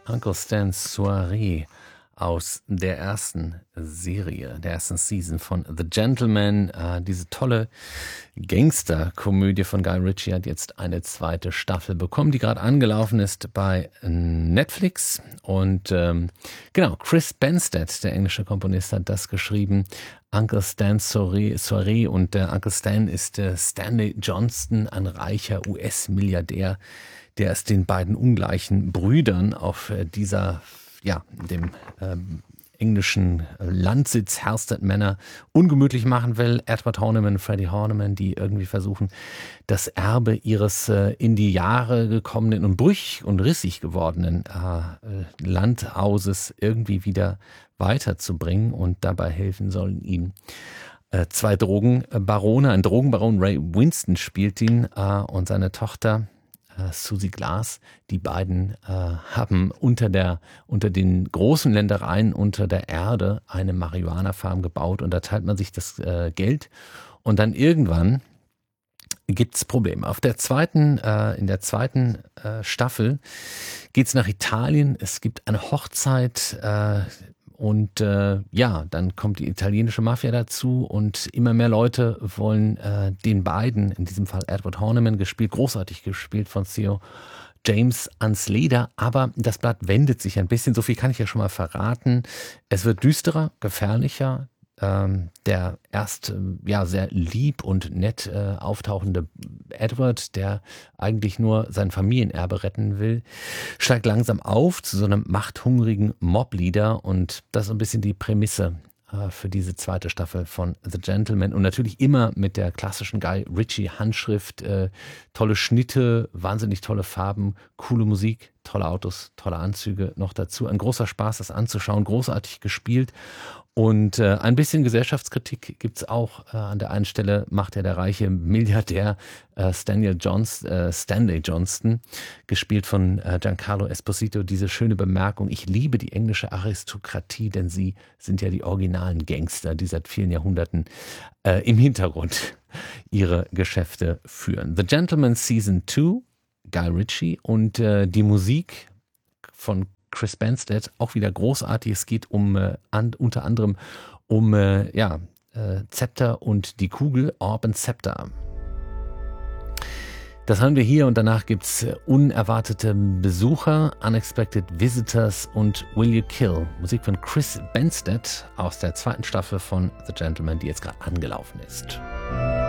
Uncle Stan's Soiree aus der ersten Serie, der ersten Season von The Gentleman. Diese tolle Gangsterkomödie von Guy Ritchie hat jetzt eine zweite Staffel bekommen, die gerade angelaufen ist bei Netflix. Und genau, Chris Benstead, der englische Komponist, hat das geschrieben. Uncle Stan's Soiree, und der Uncle Stan ist Stanley Johnston, ein reicher US-Milliardär, der es den beiden ungleichen Brüdern auf dem englischen Landsitz Halstead Manor ungemütlich machen will. Edward Horniman, Freddie Horniman, die irgendwie versuchen, das Erbe ihres in die Jahre gekommenen und brüchig und rissig gewordenen Landhauses irgendwie wieder weiterzubringen, und dabei helfen sollen ihm zwei Drogenbarone. Ein Drogenbaron, Ray Winston, spielt ihn, und seine Tochter Susie Glass. Die beiden haben unter den großen Ländereien unter der Erde eine Marihuana-Farm gebaut, und da teilt man sich das Geld, und dann irgendwann gibt's Probleme. In der zweiten Staffel geht's nach Italien. Es gibt eine Hochzeit, und dann kommt die italienische Mafia dazu, und immer mehr Leute wollen den beiden, in diesem Fall Edward Horniman, großartig gespielt von Theo James, ans Leder. Aber das Blatt wendet sich ein bisschen, so viel kann ich ja schon mal verraten. Es wird düsterer, gefährlicher. Der erst sehr lieb und nett auftauchende Edward, der eigentlich nur sein Familienerbe retten will, steigt langsam auf zu so einem machthungrigen Mobleader, und das ist so ein bisschen die Prämisse für diese zweite Staffel von The Gentleman, und natürlich immer mit der klassischen Guy Ritchie Handschrift, tolle Schnitte, wahnsinnig tolle Farben, coole Musik, tolle Autos, tolle Anzüge noch dazu. Ein großer Spaß, das anzuschauen, großartig gespielt. Und ein bisschen Gesellschaftskritik gibt's auch. An der einen Stelle macht ja der reiche Milliardär Stanley Johnston, gespielt von Giancarlo Esposito, diese schöne Bemerkung: Ich liebe die englische Aristokratie, denn sie sind ja die originalen Gangster, die seit vielen Jahrhunderten im Hintergrund ihre Geschäfte führen. The Gentleman Season 2, Guy Ritchie, und die Musik von Chris Benstead, auch wieder großartig. Es geht unter anderem um Zepter und die Kugel, Orb and Scepter. Das haben wir hier, und danach gibt's unerwartete Besucher, Unexpected Visitors und Will You Kill. Musik von Chris Benstead aus der zweiten Staffel von The Gentleman, die jetzt gerade angelaufen ist.